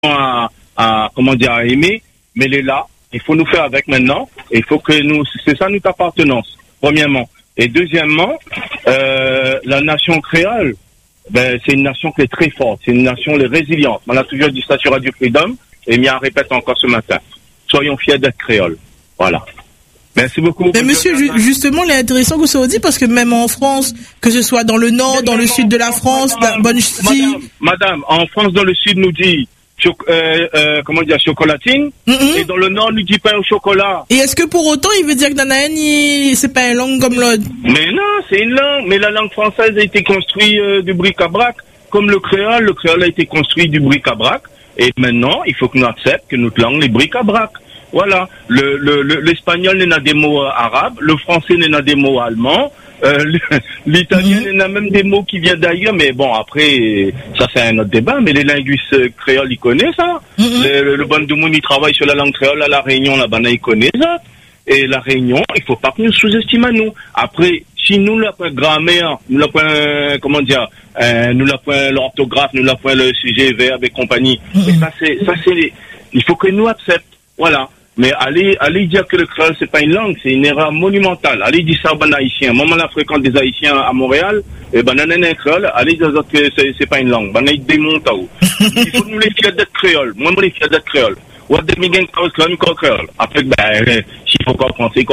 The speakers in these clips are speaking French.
à aimer, mais elle est là. Il faut nous faire avec maintenant. Il faut que c'est ça notre appartenance, premièrement. Et deuxièmement, la nation créole, c'est une nation qui est très forte. C'est une nation qui est résiliente. On a toujours dit ça sur Radio Freedom, et m'y répète encore ce matin. Soyons fiers d'être créoles. Voilà. Merci beaucoup. Mais monsieur, justement, il est intéressant que ça vous dit parce que même en France, que ce soit dans le nord, dans le sud de la France, Madame, en France, dans le sud, nous dit chocolatine, et dans le nord, nous dit pain au chocolat. Et est-ce que pour autant, il veut dire que Nanaën, c'est pas une langue comme l'autre? Mais non, c'est une langue. Mais la langue française a été construite du bric-à-brac, comme le créole a été construit du bric-à-brac. Et maintenant, il faut que nous acceptions que notre langue est bric-à-brac. Voilà, l'espagnol n'est pas des mots arabes, le français n'est pas des mots allemands, l'italien n'est pas même des mots qui viennent d'ailleurs, mais bon, après, ça c'est un autre débat, mais les linguistes créoles, ils connaissent ça. Le bon du monde, il travaille sur la langue créole à La Réunion, là-bas, ils connaissent ça. Et La Réunion, il faut pas que nous sous-estimions nous. Après, si nous l'avons grammaire, nous l'avons nous l'avons l'orthographe, nous l'avons le sujet, verbe et compagnie. Et ça c'est, il faut que nous acceptions. Voilà. Mais allez dire que le créole c'est pas une langue, c'est une erreur monumentale. Allez dire ça aux haïtiens. Moi, je fréquente des haïtiens à Montréal, et un créole, allez dire que c'est pas une langue. Ils démontent à où. Il faut nous les fiers d'être créole. Moi, je les fiers d'être créole. Ou à des créole. Après, s'il faut qu'on français,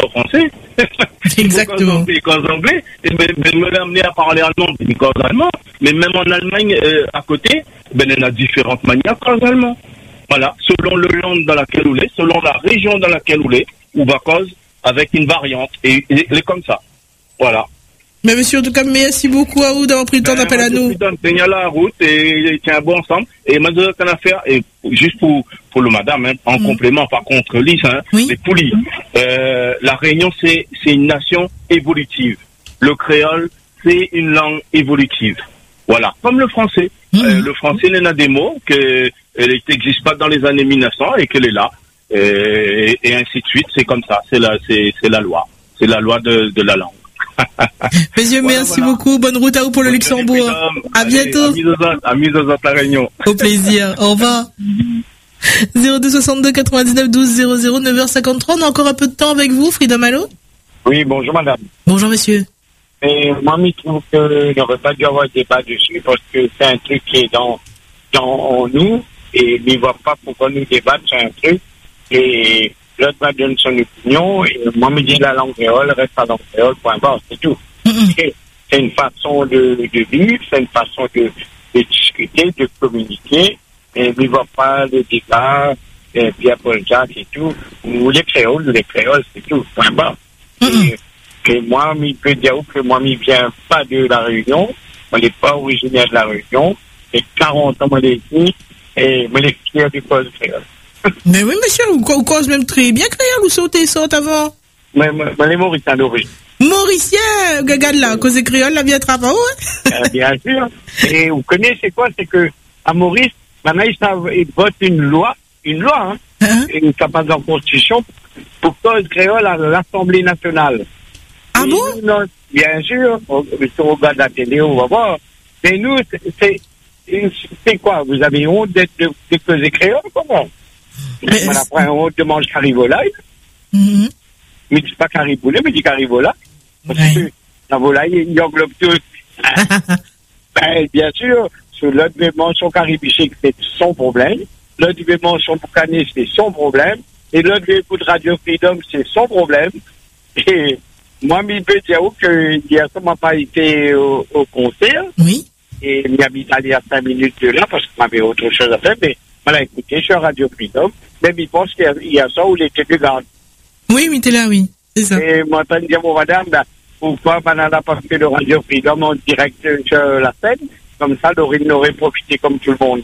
Exactement. Qu'en anglais, et me l'amener à parler allemand, qu'en allemand. Mais même en Allemagne, à côté, il y a différentes manières qu'en allemand. Voilà, selon le land dans laquelle on est, selon la région dans laquelle on est, ou va cause avec une variante. Et comme ça. Voilà. Mais monsieur, en tout cas, merci beaucoup à vous d'avoir pris le temps d'appeler à nous. Tenir la route et tient bon ensemble. Et maintenant, qu'on a affaire, et juste pour le madame, hein, en complément, par contre, Lise, hein, mais pour lui, la Réunion, c'est une nation évolutive. Le créole, c'est une langue évolutive. Voilà. Comme le français. Le français, il y en a des mots que elle n'existe pas dans les années 1900 et qu'elle est là. Et ainsi de suite, c'est comme ça. C'est la loi. C'est la loi de la langue. Monsieur, merci beaucoup. Bonne route à vous pour le Luxembourg. À bientôt. Amis aux autres, la Réunion. Au plaisir. Au revoir. 02 62 99 12 00 9h53. On a encore un peu de temps avec vous, Frida Malo. Oui, bonjour madame. Bonjour monsieur. Et moi, je trouve qu'il n'aurait pas dû avoir un débat dessus parce que c'est un truc qui est dans nous et il ne voit pas pourquoi nous débattre sur un truc et l'autre va donner son opinion et moi me dis la langue créole, reste la langue créole, point barre, c'est tout. C'est une façon de vivre, c'est une façon de discuter, de communiquer et il ne voit pas le débat, Pierre-Paul Jacques et tout. Nous les créoles, c'est tout, point barre. Et moi, je peux dire que moi, je ne viens pas de la Réunion. On n'est pas originaire de la Réunion. Et 40 ans, je l'ai dit. Et je l'ai fier du cause créole. Mais oui, monsieur, vous cause même très bien créole. Ou sautez avant? Mais je suis mauricien d'origine. Mauricien, regarde là, cause créole, la vie travail, bien sûr. Et vous connaissez quoi? C'est que à Maurice, maintenant, ils votent une loi, hein, une capacité de constitution pour cause créole à l'Assemblée nationale. Ah bon? Non, bien sûr, si on regarde la télé, on va voir. Mais nous, c'est quoi? Vous avez honte d'être de causer créole, comment? On a honte de manger carivolaille. Mais c'est pas cariboulet, mais c'est carivolaille. Parce que la volaille, il englobe tout. Bien sûr, sur l'autre veut manger son caribiché, c'est son problème. L'autre veut manger son boucané, c'est son problème. Et l'autre veut écouter Radio Freedom, c'est son problème. Et moi, je peux dire que hier, ça m'a pas été au concert. Oui. Et je m'habite allé à 5 minutes de là parce que j'avais autre chose à faire. Mais voilà, écoutez, sur Radio Freedom. Mais je pense qu'il y a ça où il était de garde. Oui, il était là, oui. C'est ça. Et moi, je dire, bon, madame, pourquoi madame n'a pas fait le Radio Freedom en direct sur la scène? Comme ça, Laurine aurait profité comme tout le monde.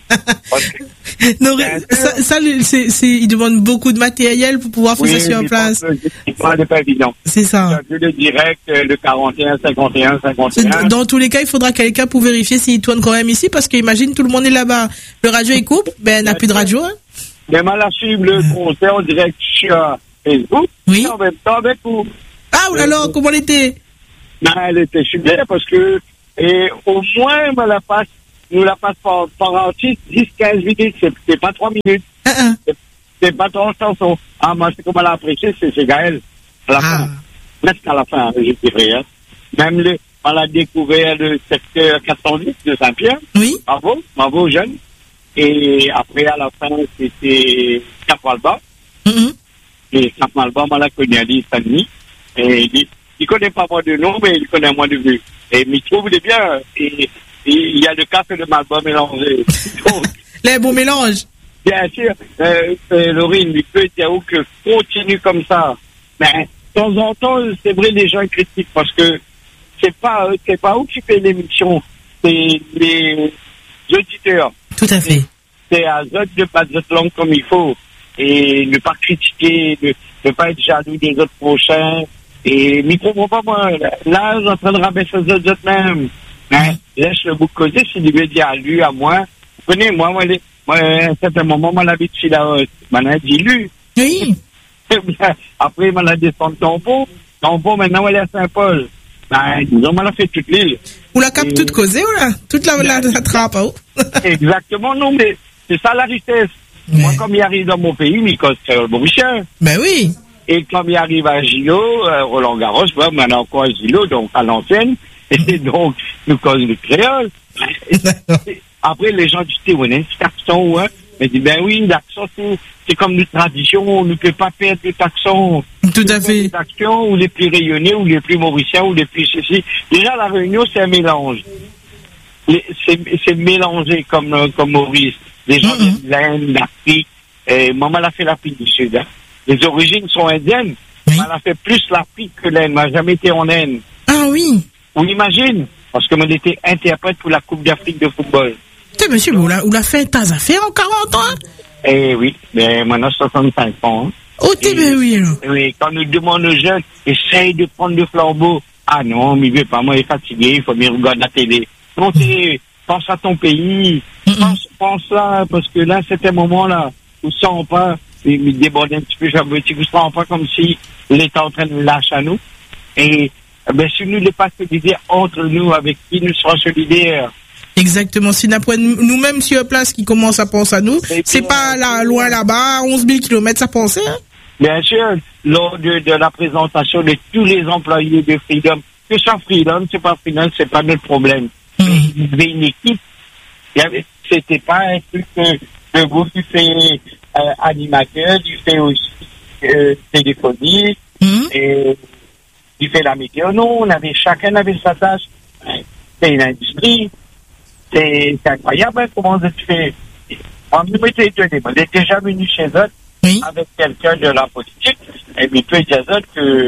Il demande beaucoup de matériel pour pouvoir faire ça sur place. C'est pas évident. C'est ça. Le direct, le 41, 51, 51. Dans tous les cas, il faudra quelqu'un pour vérifier s'il tourne quand même ici, parce qu'imagine, tout le monde est là-bas. Le radio, il coupe, il n'a plus de radio. Hein. Même à la suivre le concert en direct sur Facebook. Oui. En même temps avec vous. Ah, alors, comment elle était? Elle était super parce que, et au moins, elle a pas nous la passe pendant 10, 15 minutes, c'est pas 3 minutes. C'est pas 3 chansons. Ah, moi, c'est comme elle a apprécié, c'est Gaël. À la fin. Presque à la fin, je dirais. Hein. Même on a découvert le secteur 410 de Saint-Pierre. Oui. Bravo, jeune. Et après, à la fin, c'était Cap-Malba. Et Cap-Malba, on l'a connu à l'Italie. Et il connaît pas moi de nom, mais il connaît moi de vue. Et il trouve bien. Et il y a le café de Malba mélangé. Donc, les bons mélanges. Bien sûr, Laurine, il peut dire que continue comme ça. Mais de temps en temps, c'est vrai, les gens critiquent parce que c'est pas où qui fait l'émission, c'est les auditeurs. Tout à fait. C'est à eux de pas de langue comme il faut et ne pas critiquer, ne pas être jaloux des autres prochains. Et ne comprends pas moi. Là, on est en train de rabaisser les autres même. Hein? Laisse le bout causer, s'il veut dire à lui, à moi. Vous connaissez, moi, à un certain moment, moi, l'habite ici, là, m'en a dit lui. Oui. Après, m'en a descendu Tampon, maintenant, elle est à Saint-Paul. Disons, m'en a fait toute l'île. Ou la cap toute causée, ou là? Toute la trappe, hein? Exactement, non, mais c'est ça la richesse. Mais... Moi, comme il arrive dans mon pays, il cause créole mauricien. Ben oui. Et comme il arrive à Gilo, Roland Garros, maintenant encore à Gilo, donc à l'ancienne, et donc, nous cause le créole. Après, les gens disent, ouais, c'est accent, ouais. Mais dit, ben oui, l'accent, c'est comme une tradition, on ne peut pas perdre cet accent. Tout à fait. Les accents, ou les plus rayonnés, ou les plus mauriciens, ou les plus ceci. Déjà, la Réunion, c'est un mélange. C'est mélangé comme Maurice. Les gens de l'Inde, l'Afrique, maman l'a fait l'Afrique du Sud, hein. Les origines sont indiennes. Oui. Elle a fait plus l'Afrique que l'Inde. Elle n'a jamais été en Inde. Ah oui. On imagine. Parce que moi, j'étais interprète pour la Coupe d'Afrique de football. Tu sais, monsieur, vous l'a fait tas affaires en 40 ans? Eh oui. Mais maintenant, 65 ans. Hein. Oh, t'es bien oui, alors. Oui, quand nous demandons aux jeunes, essaye de prendre le flambeau. Ah non, mais il veut pas, moi, il est fatigué, il faut bien regarder la télé. Donc, pense à ton pays. Pense là, parce que là, c'était un moment-là où ça on pas. Il débordait un petit peu, j'avoue, tu ne sens pas comme si l'État en train de lâcher à nous. Et ben, si nous ne pas solidaires entre nous, avec qui nous serons solidaires. Exactement. Si nous-mêmes sur place qui commence à penser à nous, c'est pas là, loin là-bas, 11 000 kilomètres, ça pensait, hein? Bien sûr, lors de la présentation de tous les employés de Freedom, que ça Freedom, c'est pas Freedom, c'est pas notre problème. Mais il y avait une équipe, c'était pas un truc de vous qui fait animateur, tu fais aussi téléphonie, et tu fais la météo. Non, chacun avait sa tâche. C'est une industrie. C'est incroyable, hein, comment tu fais. On était étonné. On est déjà venu chez eux avec quelqu'un de la politique, et puis peut dire que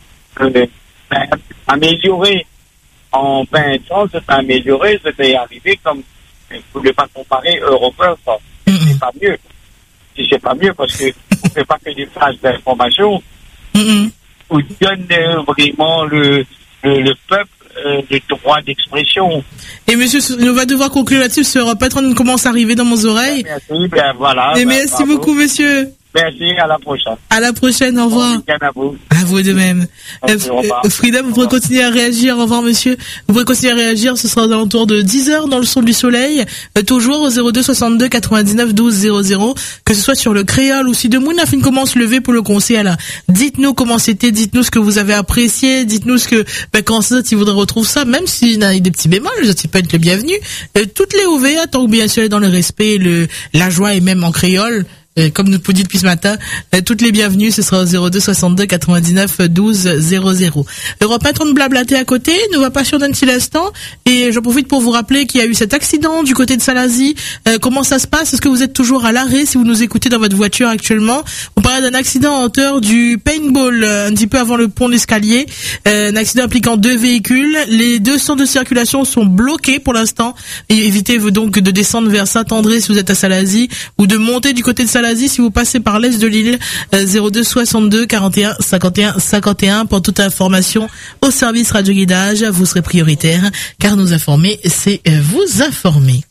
améliorer en 20 ans, c'est amélioré, c'était arrivé comme, pour ne pas comparer européen, ça. C'est pas mieux. Si c'est pas mieux, parce que on ne fait pas que des phrases d'information. On donne vraiment le peuple le droit d'expression. Et monsieur, on va devoir conclure là-dessus, ce repas commence à arriver dans mes oreilles. Merci, ben voilà. Et merci beaucoup, monsieur. Merci, à la prochaine. À la prochaine, au revoir. À vous. À vous de même. Frida, vous pourrez continuer à réagir. Au revoir, monsieur. Vous pourrez continuer à réagir. Ce sera aux alentours de 10h dans le son du soleil. Toujours au 02 62 99 12 00. Que ce soit sur le créole ou si de Mouna fin comment se lever pour le conseil là. Dites-nous comment c'était. Dites-nous ce que vous avez apprécié. Dites-nous ce que, quand ça, si vous retrouvez ça, même s'il y a des petits bémols, je sais pas être le bienvenu. Toutes les OVA, tant que bien sûr dans le respect, la joie et même en créole. Comme nous pouvons dire depuis ce matin, toutes les bienvenues, ce sera au 02 62 99 12 00. Europe 1 de blablater à côté, nous va passer d'un petit instant, et j'en profite pour vous rappeler qu'il y a eu cet accident du côté de Salazie. Comment ça se passe? Est-ce que vous êtes toujours à l'arrêt si vous nous écoutez dans votre voiture actuellement? On parlait d'un accident en hauteur du paintball, un petit peu avant le pont d'Escalier, un accident impliquant 2 véhicules. Les 2 centres de circulation sont bloqués pour l'instant, et évitez donc de descendre vers Saint-André si vous êtes à Salazie, ou de monter du côté de Salazie si vous passez par l'est de l'île. 02 62 41 51 51 pour toute information au service radio guidage. Vous serez prioritaire car nous informer, c'est vous informer.